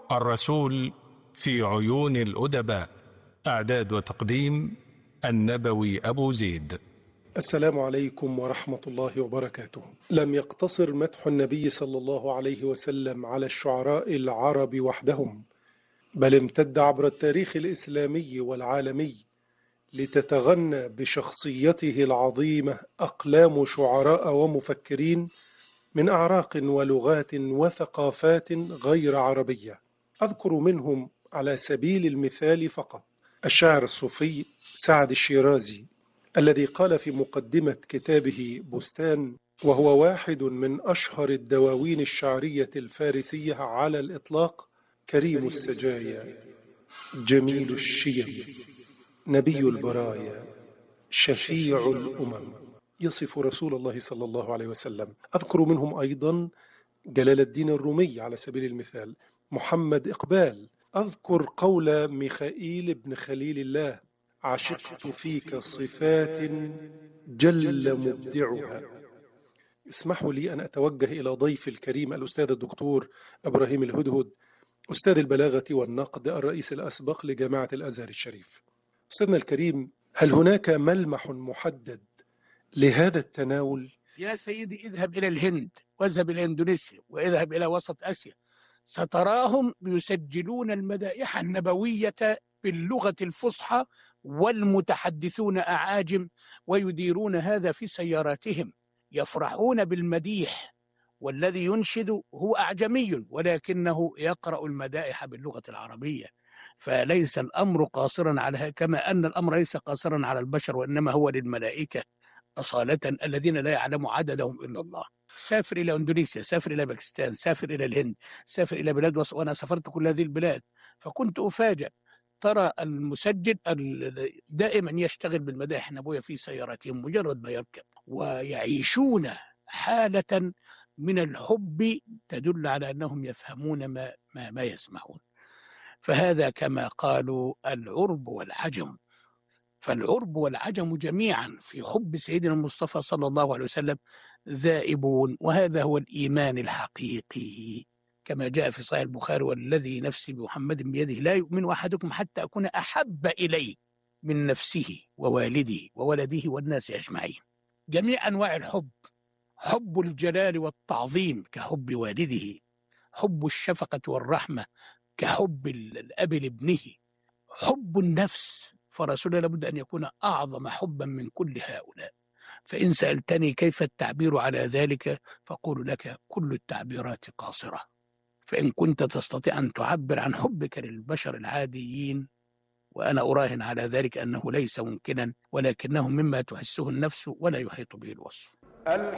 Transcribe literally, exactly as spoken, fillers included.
الرسول في عيون الأدباء. إعداد وتقديم النبوي أبو زيد. السلام عليكم ورحمة الله وبركاته. لم يقتصر مدح النبي صلى الله عليه وسلم على الشعراء العرب وحدهم، بل امتد عبر التاريخ الإسلامي والعالمي لتتغنى بشخصيته العظيمة أقلام شعراء ومفكرين من أعراق ولغات وثقافات غير عربية. أذكر منهم على سبيل المثال فقط الشاعر الصوفي سعد الشيرازي، الذي قال في مقدمة كتابه بستان، وهو واحد من أشهر الدواوين الشعرية الفارسية على الإطلاق: كريم السجايا، جميل الشيم، نبي البرايا، شفيع الأمم، يصف رسول الله صلى الله عليه وسلم. أذكر منهم أيضا جلال الدين الرومي على سبيل المثال، محمد إقبال. أذكر قول ميخائيل بن خليل الله: عشقت فيك صفات جل مبدعها. اسمحوا لي أن أتوجه إلى ضيف الكريم الأستاذ الدكتور إبراهيم الهدهد، أستاذ البلاغة والنقد، الرئيس الأسبق لجامعة الأزهر الشريف. أستاذنا الكريم، هل هناك ملمح محدد لهذا التناول؟ يا سيدي، اذهب إلى الهند واذهب إلى إندونيسيا واذهب إلى وسط آسيا، ستراهم يسجلون المدائح النبوية باللغة الفصحى، والمتحدثون أعاجم، ويديرون هذا في سياراتهم، يفرحون بالمديح، والذي ينشد هو أعجمي ولكنه يقرأ المدائح باللغة العربية. فليس الأمر قاصرا على، كما أن الأمر ليس قاصرا على البشر، وإنما هو للملائكة أصالة الذين لا يعلم عددهم إلا الله. سافر إلى إندونيسيا، سافر إلى باكستان، سافر إلى الهند، سافر إلى بلاد وص... وأنا سافرت كل هذه البلاد، فكنت أفاجأ. ترى المسجل دائما يشتغل بالمدائح النبوية في سياراتهم مجرد ما يركب، ويعيشون حالة من الحب تدل على أنهم يفهمون ما, ما, ما يسمعون. فهذا كما قالوا العرب والعجم، فالعرب والعجم جميعا في حب سيدنا المصطفى صلى الله عليه وسلم ذائبون، وهذا هو الإيمان الحقيقي كما جاء في صحيح البخاري: والذي نفسي بمحمد بيده لا يؤمن أحدكم حتى أكون أحب إليه من نفسه ووالده وولده والناس أجمعين. جميع أنواع الحب، حب الجلال والتعظيم كحب والده، حب الشفقة والرحمة كحب الأب لابنه، حب النفس، فرسولنا لابد أن يكون أعظم حبا من كل هؤلاء. فإن سألتني كيف التعبير على ذلك فقول لك: كل التعبيرات قاصرة. فإن كنت تستطيع أن تعبر عن حبك للبشر العاديين، وأنا أراهن على ذلك أنه ليس ممكنا، ولكنه مما تحسه النفس ولا يحيط به الوصف.